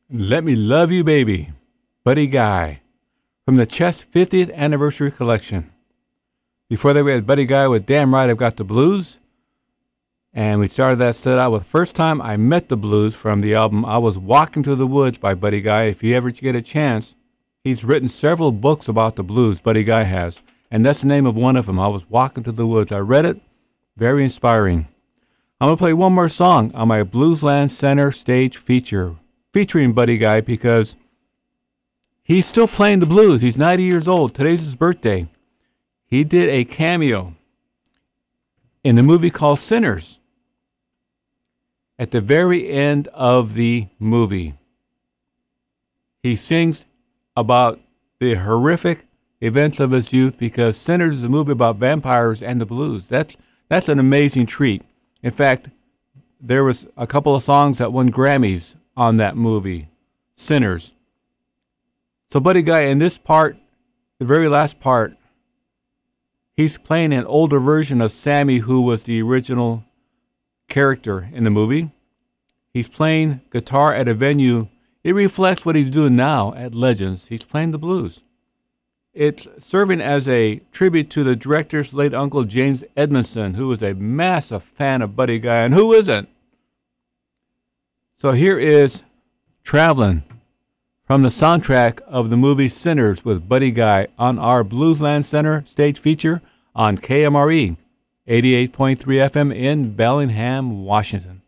Let Me Love You Baby, Buddy Guy, from the Chess 50th Anniversary Collection. Before that, we had Buddy Guy with Damn Right I've Got the Blues. And we started that set out with First Time I Met the Blues from the album I Was Walking Through the Woods by Buddy Guy. If you ever get a chance, he's written several books about the blues, Buddy Guy has. And that's the name of one of them, I Was Walking Through the Woods. I read it, very inspiring. I'm going to play one more song on my Bluesland Center stage feature, featuring Buddy Guy, because he's still playing the blues. He's 90 years old. Today's his birthday. He did a cameo in the movie called Sinners. At the very end of the movie, he sings about the horrific events of his youth, because Sinners is a movie about vampires and the blues. That's an amazing treat. In fact, there was a couple of songs that won Grammys on that movie, Sinners. So Buddy Guy, in this part, the very last part, he's playing an older version of Sammy, who was the original character in the movie. He's playing guitar at a venue. It reflects what he's doing now at Legends. He's playing the blues. It's serving as a tribute to the director's late uncle, James Edmondson, who was a massive fan of Buddy Guy, and who isn't? So here is Traveling from the soundtrack of the movie Sinners with Buddy Guy on our Bluesland Center stage feature on KMRE 88.3 FM in Bellingham, Washington.